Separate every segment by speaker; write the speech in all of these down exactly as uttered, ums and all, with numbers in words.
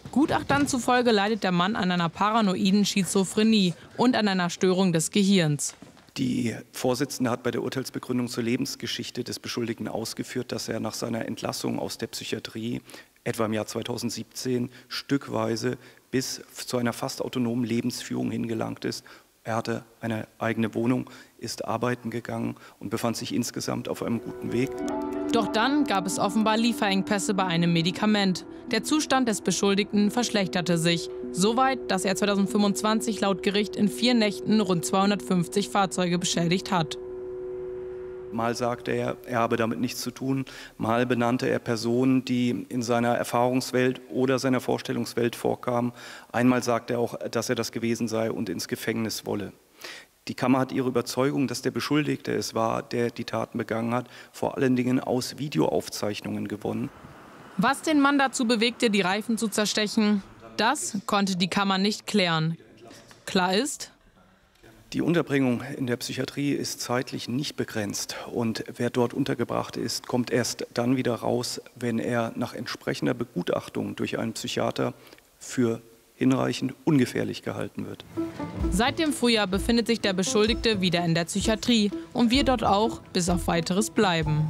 Speaker 1: Gutachtern zufolge leidet der Mann an einer paranoiden Schizophrenie und an einer Störung des Gehirns.
Speaker 2: Die Vorsitzende hat bei der Urteilsbegründung zur Lebensgeschichte des Beschuldigten ausgeführt, dass er nach seiner Entlassung aus der Psychiatrie etwa im Jahr zweitausendsiebzehn stückweise bis zu einer fast autonomen Lebensführung hingelangt ist. Er hatte eine eigene Wohnung, ist arbeiten gegangen und befand sich insgesamt auf einem guten Weg.
Speaker 1: Doch dann gab es offenbar Lieferengpässe bei einem Medikament. Der Zustand des Beschuldigten verschlechterte sich. Soweit, dass er zweitausendfünfundzwanzig laut Gericht in vier Nächten rund zweihundertfünfzig Fahrzeuge beschädigt hat.
Speaker 2: Mal sagte er, er habe damit nichts zu tun. Mal benannte er Personen, die in seiner Erfahrungswelt oder seiner Vorstellungswelt vorkamen. Einmal sagte er auch, dass er das gewesen sei und ins Gefängnis wolle. Die Kammer hat ihre Überzeugung, dass der Beschuldigte es war, der die Taten begangen hat, vor allen Dingen aus Videoaufzeichnungen gewonnen.
Speaker 1: Was den Mann dazu bewegte, die Reifen zu zerstechen, das konnte die Kammer nicht klären. Klar ist:
Speaker 2: Die Unterbringung in der Psychiatrie ist zeitlich nicht begrenzt. Und wer dort untergebracht ist, kommt erst dann wieder raus, wenn er nach entsprechender Begutachtung durch einen Psychiater für hinreichend ungefährlich gehalten wird.
Speaker 1: Seit dem Frühjahr befindet sich der Beschuldigte wieder in der Psychiatrie und wird dort auch bis auf Weiteres bleiben.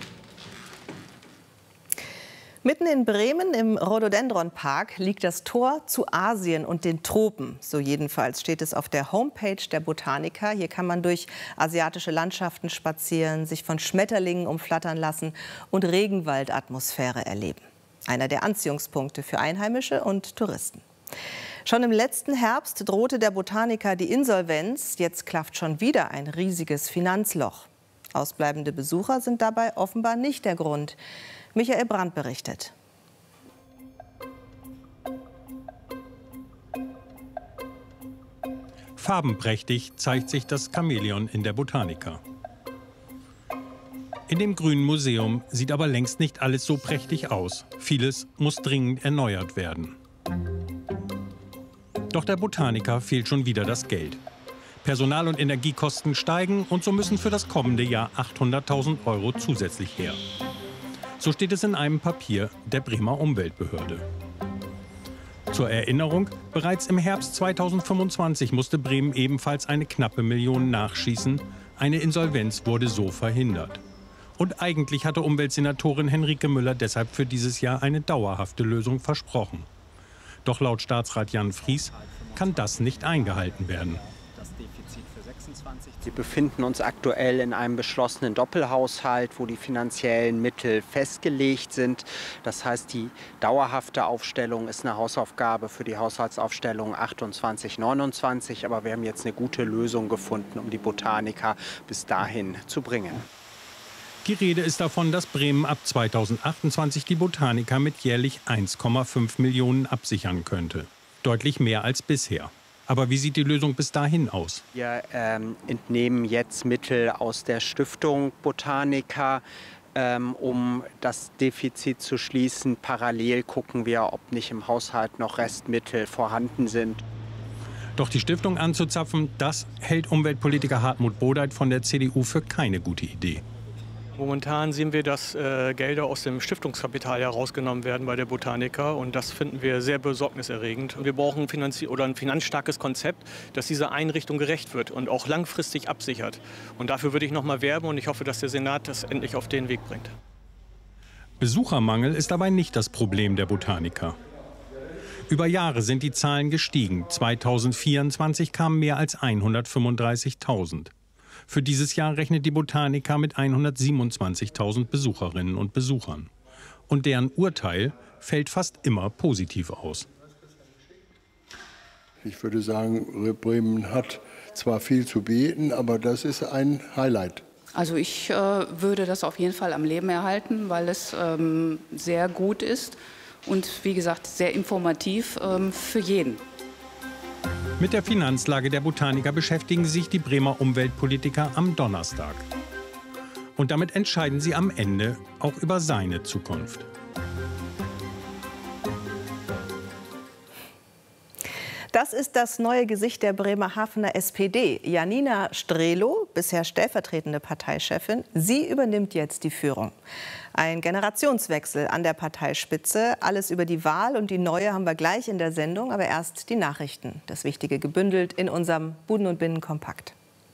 Speaker 3: Mitten in Bremen im Rhododendron-Park liegt das Tor zu Asien und den Tropen. So jedenfalls steht es auf der Homepage der Botaniker. Hier kann man durch asiatische Landschaften spazieren, sich von Schmetterlingen umflattern lassen und Regenwaldatmosphäre erleben. Einer der Anziehungspunkte für Einheimische und Touristen. Schon im letzten Herbst drohte der Botaniker die Insolvenz. Jetzt klafft schon wieder ein riesiges Finanzloch. Ausbleibende Besucher sind dabei offenbar nicht der Grund. Michael Brandt berichtet.
Speaker 4: Farbenprächtig zeigt sich das Chamäleon in der Botaniker. In dem Grünen Museum sieht aber längst nicht alles so prächtig aus. Vieles muss dringend erneuert werden. Doch der Botaniker fehlt schon wieder das Geld. Personal- und Energiekosten steigen und so müssen für das kommende Jahr achthunderttausend Euro zusätzlich her. So steht es in einem Papier der Bremer Umweltbehörde. Zur Erinnerung, bereits im Herbst zweitausendfünfundzwanzig musste Bremen ebenfalls eine knappe Million nachschießen. Eine Insolvenz wurde so verhindert. Und eigentlich hatte Umweltsenatorin Henrike Müller deshalb für dieses Jahr eine dauerhafte Lösung versprochen. Doch laut Staatsrat Jan Fries kann das nicht eingehalten werden.
Speaker 5: Wir befinden uns aktuell in einem beschlossenen Doppelhaushalt, wo die finanziellen Mittel festgelegt sind. Das heißt, die dauerhafte Aufstellung ist eine Hausaufgabe für die Haushaltsaufstellung achtundzwanzig neunundzwanzig. Aber wir haben jetzt eine gute Lösung gefunden, um die Botaniker bis dahin zu bringen.
Speaker 4: Die Rede ist davon, dass Bremen ab zweitausendachtundzwanzig die Botaniker mit jährlich eins Komma fünf Millionen absichern könnte. Deutlich mehr als bisher. Aber wie sieht die Lösung bis dahin aus?
Speaker 5: Wir ähm, entnehmen jetzt Mittel aus der Stiftung Botaniker, ähm, um das Defizit zu schließen. Parallel gucken wir, ob nicht im Haushalt noch Restmittel vorhanden sind.
Speaker 4: Doch die Stiftung anzuzapfen, das hält Umweltpolitiker Hartmut Bodeit von der C D U für keine gute Idee.
Speaker 6: Momentan sehen wir, dass äh, Gelder aus dem Stiftungskapital herausgenommen werden bei der Botaniker. Und das finden wir sehr besorgniserregend. Wir brauchen ein, Finanzi- oder ein finanzstarkes Konzept, das dieser Einrichtung gerecht wird und auch langfristig absichert. Und dafür würde ich noch mal werben und ich hoffe, dass der Senat das endlich auf den Weg bringt.
Speaker 4: Besuchermangel ist dabei nicht das Problem der Botaniker. Über Jahre sind die Zahlen gestiegen. zweitausendvierundzwanzig kamen mehr als hundertfünfunddreißigtausend. Für dieses Jahr rechnet die Botaniker mit hundertsiebenundzwanzigtausend Besucherinnen und Besuchern. Und deren Urteil fällt fast immer positiv aus.
Speaker 7: Ich würde sagen, Bremen hat zwar viel zu bieten, aber das ist ein Highlight.
Speaker 8: Also ich äh, würde das auf jeden Fall am Leben erhalten, weil es ähm, sehr gut ist und wie gesagt sehr informativ ähm, für jeden.
Speaker 4: Mit der Finanzlage der Botaniker beschäftigen sich die Bremer Umweltpolitiker am Donnerstag. Und damit entscheiden sie am Ende auch über seine Zukunft.
Speaker 3: Das ist das neue Gesicht der Bremerhavener S P D. Janina Strelo, bisher stellvertretende Parteichefin, sie übernimmt jetzt die Führung. Ein Generationswechsel an der Parteispitze. Alles über die Wahl und die neue haben wir gleich in der Sendung. Aber erst die Nachrichten. Das Wichtige gebündelt in unserem Buden und Binnen Kompakt.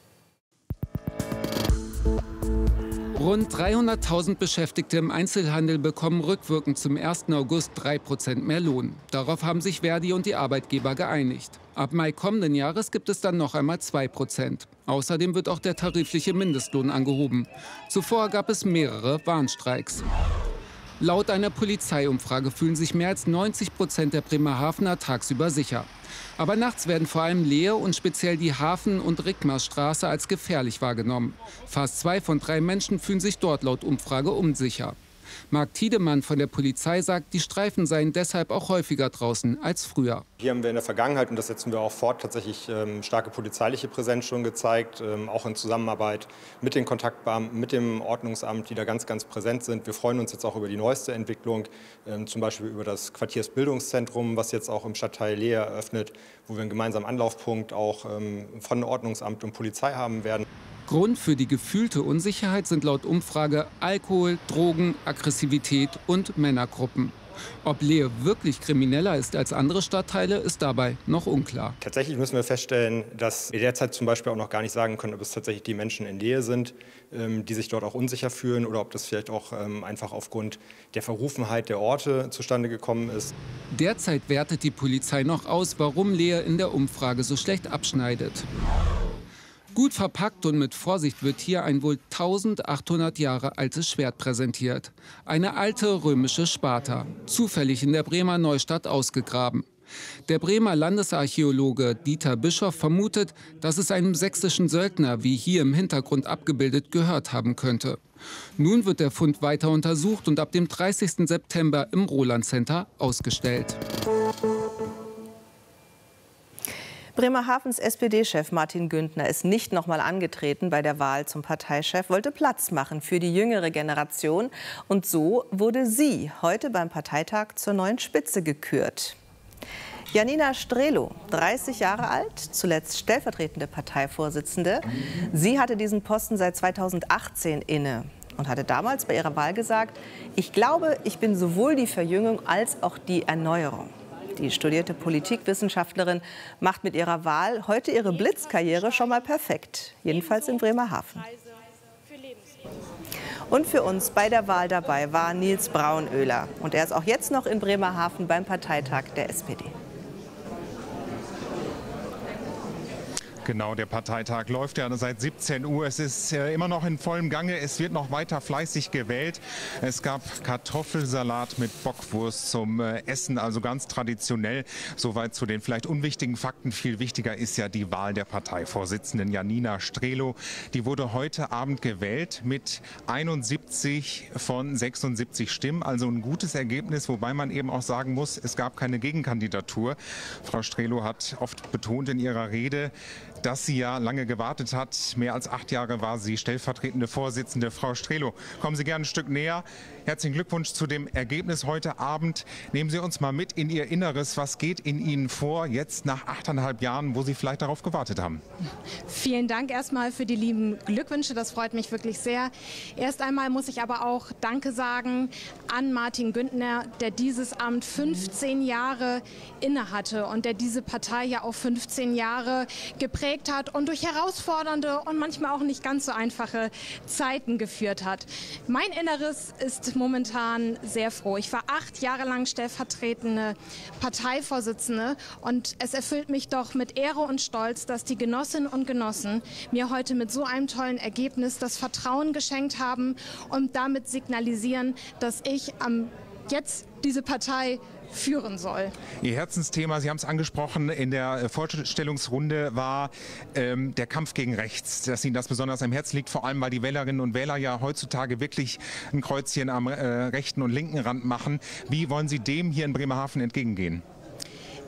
Speaker 9: Rund dreihunderttausend Beschäftigte im Einzelhandel bekommen rückwirkend zum ersten August drei Prozent mehr Lohn. Darauf haben sich Verdi und die Arbeitgeber geeinigt. Ab Mai kommenden Jahres gibt es dann noch einmal zwei Prozent. Außerdem wird auch der tarifliche Mindestlohn angehoben. Zuvor gab es mehrere Warnstreiks. Laut einer Polizeiumfrage fühlen sich mehr als neunzig Prozent der Bremerhavener tagsüber sicher. Aber nachts werden vor allem Lehe und speziell die Hafen- und Rickmarsstraße als gefährlich wahrgenommen. Fast zwei von drei Menschen fühlen sich dort laut Umfrage unsicher. Marc Tiedemann von der Polizei sagt, die Streifen seien deshalb auch häufiger draußen als früher.
Speaker 10: Hier haben wir in der Vergangenheit, und das setzen wir auch fort, tatsächlich ähm, starke polizeiliche Präsenz schon gezeigt, ähm, auch in Zusammenarbeit mit den Kontaktbeamten, mit dem Ordnungsamt, die da ganz, ganz präsent sind. Wir freuen uns jetzt auch über die neueste Entwicklung, ähm, zum Beispiel über das Quartiersbildungszentrum, was jetzt auch im Stadtteil Lehe eröffnet, wo wir einen gemeinsamen Anlaufpunkt auch ähm, von Ordnungsamt und Polizei haben werden.
Speaker 9: Grund für die gefühlte Unsicherheit sind laut Umfrage Alkohol, Drogen, Aggressivität und Männergruppen. Ob Lehe wirklich krimineller ist als andere Stadtteile, ist dabei noch unklar.
Speaker 10: Tatsächlich müssen wir feststellen, dass wir derzeit zum Beispiel auch noch gar nicht sagen können, ob es tatsächlich die Menschen in Lehe sind, die sich dort auch unsicher fühlen, oder ob das vielleicht auch einfach aufgrund der Verrufenheit der Orte zustande gekommen ist.
Speaker 9: Derzeit wertet die Polizei noch aus, warum Lehe in der Umfrage so schlecht abschneidet. Gut verpackt und mit Vorsicht wird hier ein wohl eintausendachthundert Jahre altes Schwert präsentiert. Eine alte römische Sparta, zufällig in der Bremer Neustadt ausgegraben. Der Bremer Landesarchäologe Dieter Bischoff vermutet, dass es einem sächsischen Söldner, wie hier im Hintergrund abgebildet, gehört haben könnte. Nun wird der Fund weiter untersucht und ab dem dreißigsten September im Roland Center ausgestellt.
Speaker 3: Bremerhavens S P D-Chef Martin Güntner ist nicht noch mal angetreten bei der Wahl zum Parteichef, wollte Platz machen für die jüngere Generation. Und so wurde sie heute beim Parteitag zur neuen Spitze gekürt. Janina Strelo, dreißig Jahre alt, zuletzt stellvertretende Parteivorsitzende. Sie hatte diesen Posten seit zweitausendachtzehn inne und hatte damals bei ihrer Wahl gesagt, ich glaube, ich bin sowohl die Verjüngung als auch die Erneuerung. Die studierte Politikwissenschaftlerin macht mit ihrer Wahl heute ihre Blitzkarriere schon mal perfekt, jedenfalls in Bremerhaven. Und für uns bei der Wahl dabei war Nils Braunöhler. Und er ist auch jetzt noch in Bremerhaven beim Parteitag der S P D.
Speaker 11: Genau, der Parteitag läuft ja seit siebzehn Uhr. Es ist äh, immer noch in vollem Gange. Es wird noch weiter fleißig gewählt. Es gab Kartoffelsalat mit Bockwurst zum äh, Essen, also ganz traditionell. Soweit zu den vielleicht unwichtigen Fakten. Viel wichtiger ist ja die Wahl der Parteivorsitzenden Janina Strelo. Die wurde heute Abend gewählt mit einundsiebzig von sechsundsiebzig Stimmen. Also ein gutes Ergebnis, wobei man eben auch sagen muss, es gab keine Gegenkandidatur. Frau Strelo hat oft betont in ihrer Rede, dass sie ja lange gewartet hat. Mehr als acht Jahre war sie stellvertretende Vorsitzende. Frau Strelo, kommen Sie gerne ein Stück näher. Herzlichen Glückwunsch zu dem Ergebnis heute Abend. Nehmen Sie uns mal mit in Ihr Inneres. Was geht in Ihnen vor, jetzt nach achteinhalb Jahren, wo Sie vielleicht darauf gewartet haben?
Speaker 12: Vielen Dank erstmal für die lieben Glückwünsche. Das freut mich wirklich sehr. Erst einmal muss ich aber auch Danke sagen an Martin Güntner, der dieses Amt fünfzehn Jahre innehatte und der diese Partei ja auch fünfzehn Jahre geprägt hat und durch herausfordernde und manchmal auch nicht ganz so einfache Zeiten geführt hat. Mein Inneres ist momentan sehr froh. Ich war acht Jahre lang stellvertretende Parteivorsitzende und es erfüllt mich doch mit Ehre und Stolz, dass die Genossinnen und Genossen mir heute mit so einem tollen Ergebnis das Vertrauen geschenkt haben und damit signalisieren, dass ich am jetzt diese Partei führen soll.
Speaker 11: Ihr Herzensthema, Sie haben es angesprochen, in der Vorstellungsrunde war ähm, der Kampf gegen rechts, dass Ihnen das besonders am Herzen liegt, vor allem weil die Wählerinnen und Wähler ja heutzutage wirklich ein Kreuzchen am äh, rechten und linken Rand machen. Wie wollen Sie dem hier in Bremerhaven entgegengehen?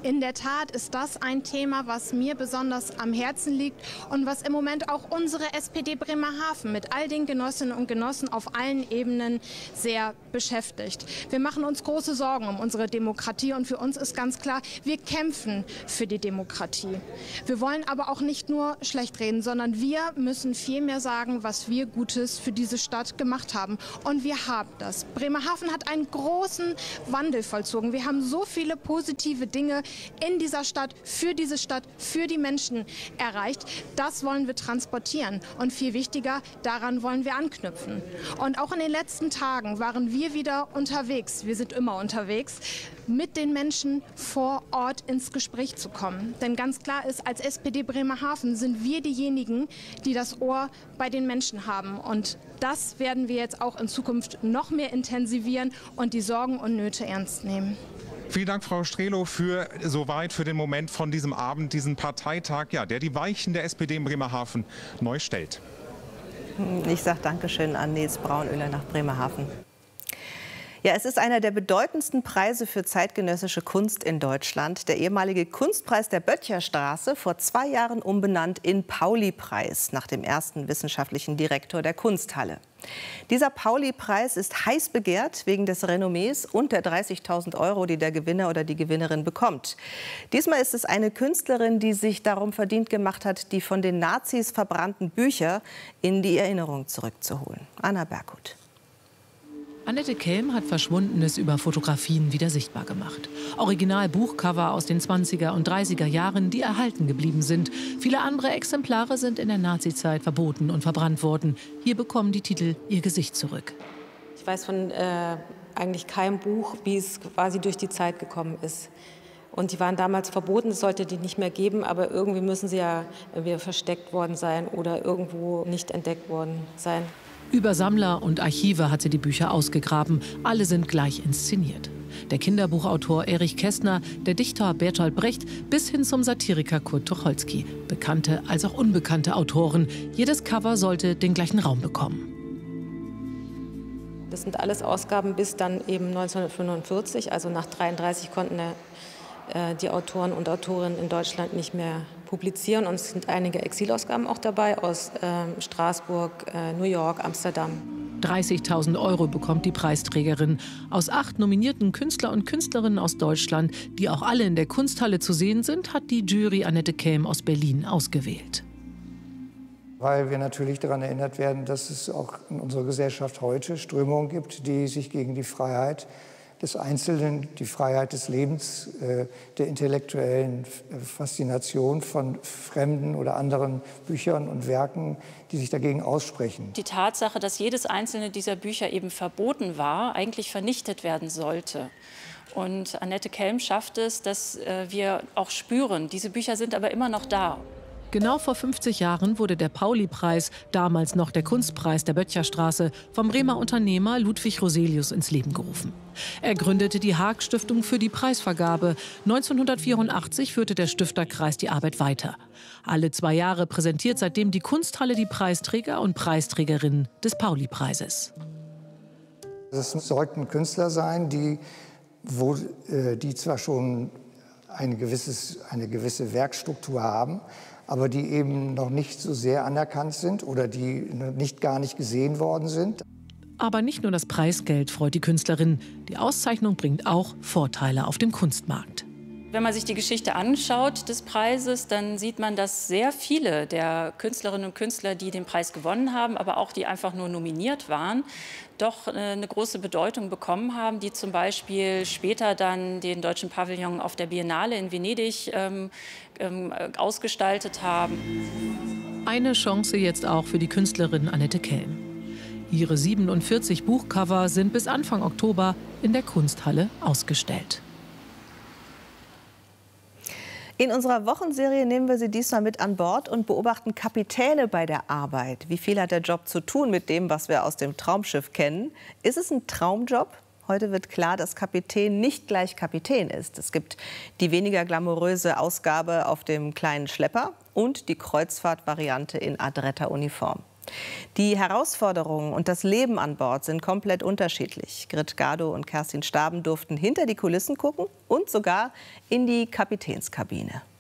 Speaker 12: In der Tat ist das ein Thema, was mir besonders am Herzen liegt und was im Moment auch unsere S P D Bremerhaven mit all den Genossinnen und Genossen auf allen Ebenen sehr beschäftigt. Wir machen uns große Sorgen um unsere Demokratie und für uns ist ganz klar, wir kämpfen für die Demokratie. Wir wollen aber auch nicht nur schlecht reden, sondern wir müssen viel mehr sagen, was wir Gutes für diese Stadt gemacht haben. Und wir haben das. Bremerhaven hat einen großen Wandel vollzogen. Wir haben so viele positive Dinge in dieser Stadt, für diese Stadt, für die Menschen erreicht. Das wollen wir transportieren. Und viel wichtiger, daran wollen wir anknüpfen. Und auch in den letzten Tagen waren wir wieder unterwegs. Wir sind immer unterwegs, mit den Menschen vor Ort ins Gespräch zu kommen. Denn ganz klar ist, als S P D Bremerhaven sind wir diejenigen, die das Ohr bei den Menschen haben. Und das werden wir jetzt auch in Zukunft noch mehr intensivieren und die Sorgen und Nöte ernst nehmen.
Speaker 11: Vielen Dank, Frau Strelow, für soweit für den Moment von diesem Abend, diesen Parteitag, ja, der die Weichen der S P D in Bremerhaven neu stellt.
Speaker 3: Ich sage Dankeschön an Nils Braunöhler nach Bremerhaven. Ja, es ist einer der bedeutendsten Preise für zeitgenössische Kunst in Deutschland. Der ehemalige Kunstpreis der Böttcherstraße, vor zwei Jahren umbenannt in Pauli-Preis, nach dem ersten wissenschaftlichen Direktor der Kunsthalle. Dieser Pauli-Preis ist heiß begehrt wegen des Renommees und der dreißigtausend Euro, die der Gewinner oder die Gewinnerin bekommt. Diesmal ist es eine Künstlerin, die sich darum verdient gemacht hat, die von den Nazis verbrannten Bücher in die Erinnerung zurückzuholen. Anna Berghut.
Speaker 1: Annette Kelm hat Verschwundenes über Fotografien wieder sichtbar gemacht. Original-Buchcover aus den zwanziger und dreißiger Jahren, die erhalten geblieben sind. Viele andere Exemplare sind in der Nazizeit verboten und verbrannt worden. Hier bekommen die Titel ihr Gesicht zurück.
Speaker 13: Ich weiß von äh, eigentlich keinem Buch, wie es quasi durch die Zeit gekommen ist. Und die waren damals verboten, es sollte die nicht mehr geben, aber irgendwie müssen sie ja wieder versteckt worden sein oder irgendwo nicht entdeckt worden sein.
Speaker 1: Über Sammler und Archive hat sie die Bücher ausgegraben. Alle sind gleich inszeniert. Der Kinderbuchautor Erich Kästner, der Dichter Bertolt Brecht bis hin zum Satiriker Kurt Tucholsky. Bekannte als auch unbekannte Autoren. Jedes Cover sollte den gleichen Raum bekommen.
Speaker 13: Das sind alles Ausgaben bis dann eben neunzehnhundertfünfundvierzig. Also nach dreiunddreißig konnten äh, die Autoren und Autorinnen in Deutschland nicht mehr publizieren. Und es sind einige Exilausgaben auch dabei aus äh, Straßburg, äh, New York, Amsterdam.
Speaker 1: dreißigtausend Euro bekommt die Preisträgerin. Aus acht nominierten Künstler und Künstlerinnen aus Deutschland, die auch alle in der Kunsthalle zu sehen sind, hat die Jury Annette Kelm aus Berlin ausgewählt.
Speaker 14: Weil wir natürlich daran erinnert werden, dass es auch in unserer Gesellschaft heute Strömungen gibt, die sich gegen die Freiheit des Einzelnen, die Freiheit des Lebens, äh, der intellektuellen Faszination von fremden oder anderen Büchern und Werken, die sich dagegen aussprechen.
Speaker 15: Die Tatsache, dass jedes einzelne dieser Bücher eben verboten war, eigentlich vernichtet werden sollte. Und Annette Kelm schafft es, dass äh, wir auch spüren, diese Bücher sind aber immer noch da.
Speaker 1: Genau vor fünfzig Jahren wurde der Pauli-Preis, damals noch der Kunstpreis der Böttcherstraße, vom Bremer Unternehmer Ludwig Roselius ins Leben gerufen. Er gründete die Haag-Stiftung für die Preisvergabe. neunzehnhundertvierundachtzig führte der Stifterkreis die Arbeit weiter. Alle zwei Jahre präsentiert seitdem die Kunsthalle die Preisträger und Preisträgerinnen des Pauli-Preises.
Speaker 14: Es sollten Künstler sein, die, wo, äh, die zwar schon ein gewisses, eine gewisse Werkstruktur haben, aber die eben noch nicht so sehr anerkannt sind oder die nicht gar nicht gesehen worden sind.
Speaker 1: Aber nicht nur das Preisgeld freut die Künstlerin. Die Auszeichnung bringt auch Vorteile auf dem Kunstmarkt.
Speaker 15: Wenn man sich die Geschichte anschaut des Preises, dann sieht man, dass sehr viele der Künstlerinnen und Künstler, die den Preis gewonnen haben, aber auch die einfach nur nominiert waren, doch eine große Bedeutung bekommen haben, die zum Beispiel später dann den deutschen Pavillon auf der Biennale in Venedig ähm, ähm, ausgestaltet haben.
Speaker 1: Eine Chance jetzt auch für die Künstlerin Annette Kelm. Ihre siebenundvierzig Buchcover sind bis Anfang Oktober in der Kunsthalle ausgestellt.
Speaker 3: In unserer Wochenserie nehmen wir Sie diesmal mit an Bord und beobachten Kapitäne bei der Arbeit. Wie viel hat der Job zu tun mit dem, was wir aus dem Traumschiff kennen? Ist es ein Traumjob? Heute wird klar, dass Kapitän nicht gleich Kapitän ist. Es gibt die weniger glamouröse Ausgabe auf dem kleinen Schlepper und die Kreuzfahrtvariante in adretter Uniform. Die Herausforderungen und das Leben an Bord sind komplett unterschiedlich. Grit Gado und Kerstin Staben durften hinter die Kulissen gucken und sogar in die Kapitänskabine.